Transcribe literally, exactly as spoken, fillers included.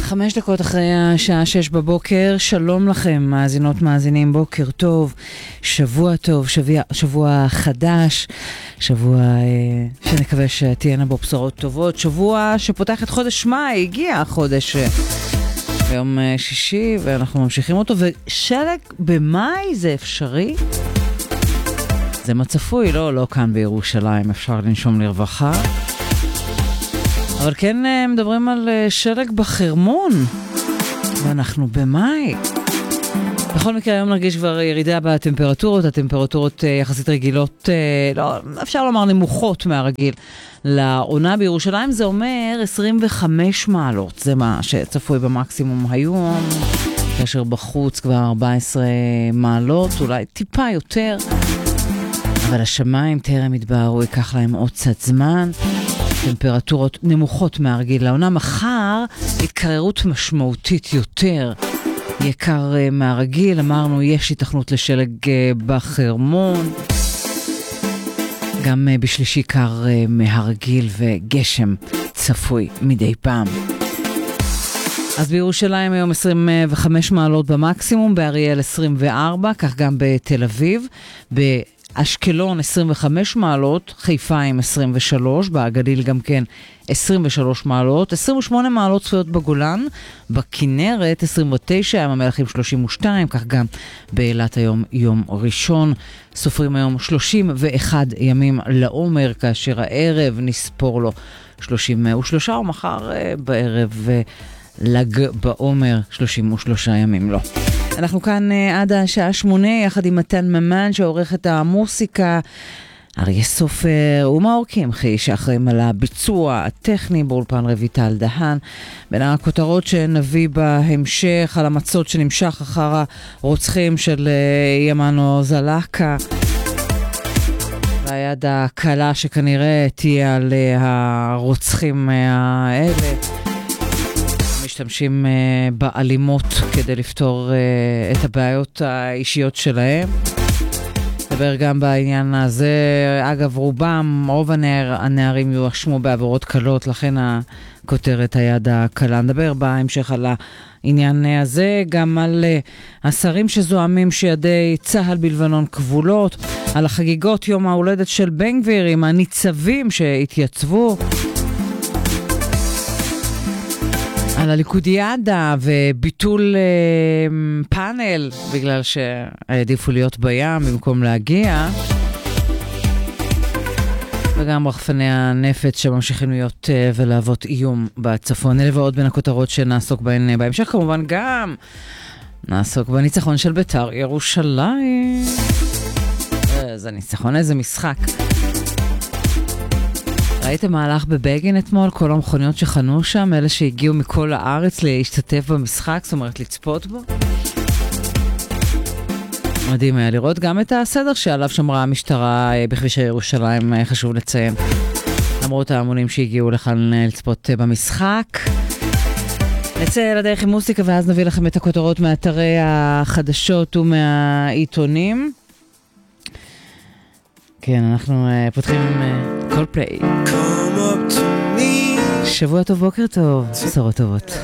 חמש דקות אחרי השעה שש בבוקר, שלום לכם, מאזינות מאזינים, בוקר טוב, שבוע טוב, שבוע, שבוע חדש, שבוע אה, שנקווה שתהיינה בו בשורות טובות, שבוע שפותח את חודש מאי, הגיע החודש אה, ביום אה, שישי, ואנחנו ממשיכים אותו, ושלג במאי זה אפשרי? זה מצפוי, לא, לא כאן בירושלים, אפשר לנשום לרווחה. אבל כן מדברים על שלג בחרמון, ואנחנו במאי. בכל מקרה היום נרגיש כבר ירידה בטמפרטורות, הטמפרטורות יחסית רגילות, לא, אפשר לומר נמוכות מהרגיל. לעונה בירושלים זה אומר עשרים וחמש מעלות, זה מה שצפוי במקסימום היום, כאשר בחוץ כבר ארבע עשרה מעלות, אולי טיפה יותר, אבל השמיים טרם התבהרו, ייקח להם עוד קצת זמן. טמפרטורות נמוכות מהרגיל לעונה. מחר התקררות משמעותית יותר, יקר מהרגיל. אמרנו יש התכנות לשלג בחרמון, גם בשלישי קר מהרגיל וגשם צפוי מדי פעם. אז בירושלים היום עשרים וחמש מעלות במקסימום, באריאל עשרים וארבע, כך גם בתל אביב, ב אשקלון עשרים וחמש מעלות, חיפה עם עשרים ושלוש, בגליל גם כן עשרים ושלוש מעלות, עשרים ושמונה מעלות צפויות בגולן, בכנרת עשרים ותשע, ים המלח עם שלושים ושתיים, כך גם באילת היום יום ראשון, סופרים היום שלושים ואחד ימים לעומר, כאשר הערב נספור לו שלושים ושלוש, ומחר בערב לג בעומר שלושים ושלושה ימים לא. אנחנו כאן עד השעה שמונה, יחד עם מתן ממן שעורך את המוסיקה, אריה סופר ומאור קמחי שאחראים על הביצוע הטכני, באולפן רויטל דהן. בין הכותרות שנביא בהמשך, על המצוד שנמשך אחר הרוצחים של ימנו זלקה, והיד הקלה שכנראה תהיה על הרוצחים האלה, משתמשים uh, באלימות כדי לפתור uh, את הבעיות האישיות שלהם. נדבר גם בעניין הזה. אגב, רובם, רוב הנער, הנערים יואשמו בעבירות קלות, לכן הכותרת היד הקלה. נדבר בהמשך על העניין הזה, גם על uh, השרים שזוהמים שידי צהל בלבנון כבולות, על החגיגות יום ההולדת של בן גביר עם הניצבים שהתייצבו, על הליכודיאדה וביטול אה, פאנל בגלל שהעדיפו להיות בים במקום להגיע, וגם רחפני הנפץ שממשיכים להיות אה, ולהוות איום בצפון. אלה ועוד בין הכותרות שנעסוק בהן בהמשך. כמובן גם נעסוק בניצחון של בית"ר ירושלים. איזה ניצחון, איזה משחק. ראיתם מהלך בבגין אתמול, כל המכוניות שחנו שם, אלה שהגיעו מכל הארץ להשתתף במשחק, זאת אומרת לצפות בו. מדהים היה לראות גם את הסדר שעליו שמרה המשטרה בכביש ירושלים, חשוב לציין. למרות ההמונים שהגיעו לכאן לצפות במשחק. נצא לדרך עם מוסיקה ואז נביא לכם את הכותרות מאתרי החדשות ומהעיתונים. כן, אנחנו uh, פותחים uh, כל פליי. שבוע טוב, בוקר טוב, בשורות טובות.